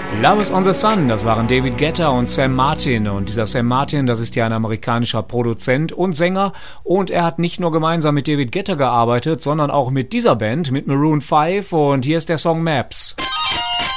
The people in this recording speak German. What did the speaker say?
Love is on the Sun, das waren David Guetta und Sam Martin. Und dieser Sam Martin, das ist ja ein amerikanischer Produzent und Sänger. Und er hat nicht nur gemeinsam mit David Guetta gearbeitet, sondern auch mit dieser Band, mit Maroon 5. Und hier ist der Song Maps.